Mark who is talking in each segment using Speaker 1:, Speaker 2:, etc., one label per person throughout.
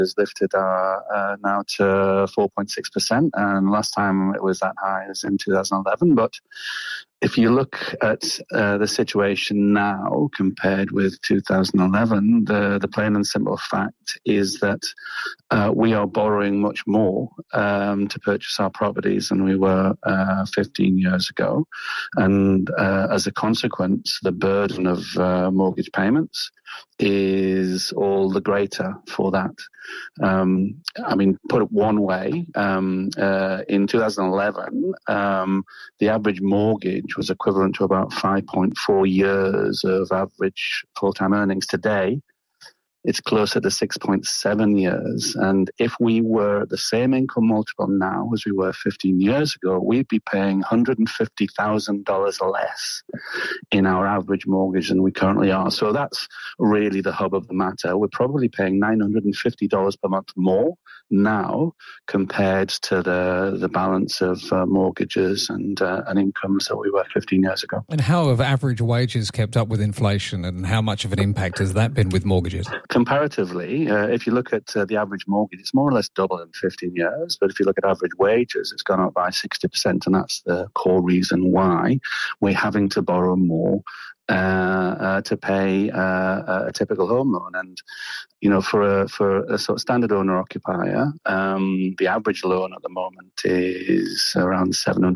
Speaker 1: has lifted now to 4.6%, and last time it was that high as in 2011. But if you look at the situation now compared with 2011, the plain and simple fact is that we are borrowing much more to purchase our properties than we were 15 years ago. And as a consequence, the burden of mortgage payments is all the greater for that. I mean, put it one way, in 2011, the average mortgage was equivalent to about 5.4 years of average full-time earnings. Today, it's closer to 6.7 years. And if we were the same income multiple now as we were 15 years ago, we'd be paying $150,000 less in our average mortgage than we currently are. So that's really the hub of the matter. We're probably paying $950 per month more now compared to the balance of mortgages and incomes that we were 15 years ago.
Speaker 2: And how have average wages kept up with inflation, and how much of an impact has that been with mortgages?
Speaker 1: Comparatively, if you look at the average mortgage, it's more or less double in 15 years. But if you look at average wages, it's gone up by 60%. And that's the core reason why we're having to borrow more to pay a typical home loan. And, you know, for a sort of standard owner-occupier, the average loan at the moment is around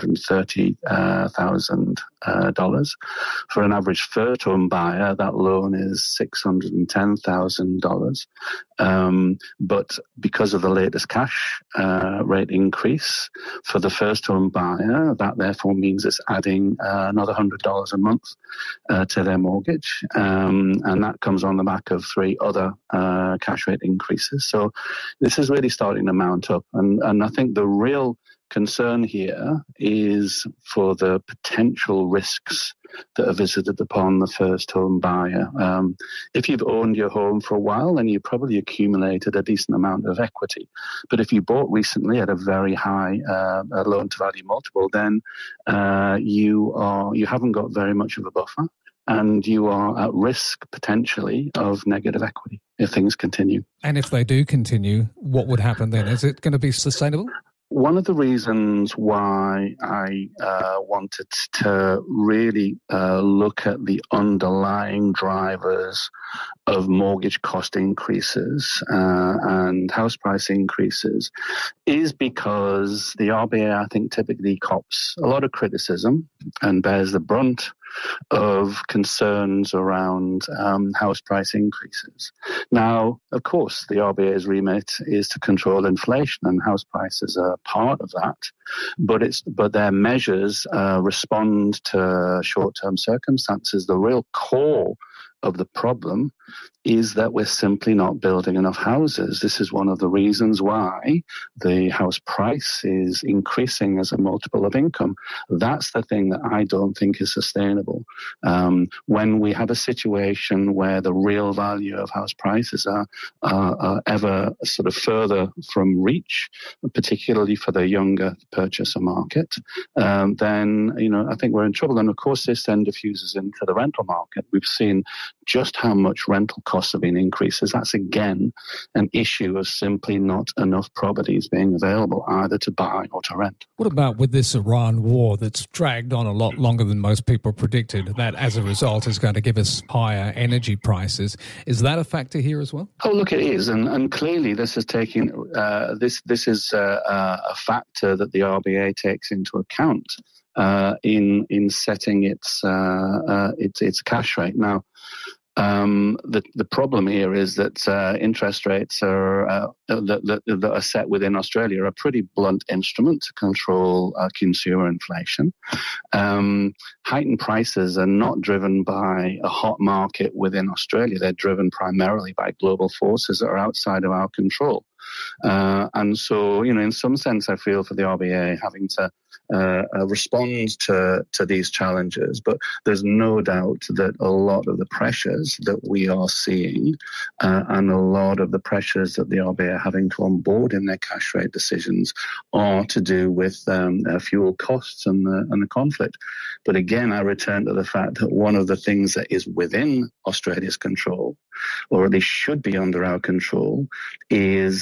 Speaker 1: $730,000. For an average first-home buyer, that loan is $610,000. But because of the latest cash rate increase for the first-home buyer, that therefore means it's adding another $100 a month to their mortgage, and that comes on the back of 3 other cash rate increases. So this is really starting to mount up, and I think the real concern here is for the potential risks that are visited upon the first home buyer. If you've owned your home for a while, then you probably accumulated a decent amount of equity. But if you bought recently at a very high loan to value multiple, then you haven't got very much of a buffer, and you are at risk potentially of negative equity if things continue.
Speaker 2: And if they do continue, what would happen then? Is it going to be sustainable?
Speaker 1: One of the reasons why I wanted to really look at the underlying drivers of mortgage cost increases and house price increases is because the RBA, I think, typically cops a lot of criticism and bears the brunt of concerns around house price increases. Now, of course, the RBA's remit is to control inflation, and house prices are part of that. But their measures respond to short-term circumstances. The real core of the problem is that we're simply not building enough houses. This is one of the reasons why the house price is increasing as a multiple of income. That's the thing that I don't think is sustainable. When we have a situation where the real value of house prices are ever sort of further from reach, particularly for the younger purchaser market, then, you know, I think we're in trouble. And of course, this then diffuses into the rental market. We've seen just how much rental costs have been increases. That's again an issue of simply not enough properties being available either to buy or to rent.
Speaker 2: What about with this Iran war that's dragged on a lot longer than most people predicted, that as a result is going to give us higher energy prices? Is that a factor here as well?
Speaker 1: Oh, look, it is. And clearly this is taking, this is a factor that the RBA takes into account in setting its cash rate. Now, the problem here is that interest rates that are set within Australia are a pretty blunt instrument to control consumer inflation. Heightened prices are not driven by a hot market within Australia. They're driven primarily by global forces that are outside of our control. And so, you know, in some sense, I feel for the RBA having to respond to these challenges. But there's no doubt that a lot of the pressures that we are seeing and a lot of the pressures that the RBA are having to onboard in their cash rate decisions are to do with fuel costs and the conflict. But again, I return to the fact that one of the things that is within Australia's control, or at least should be under our control, is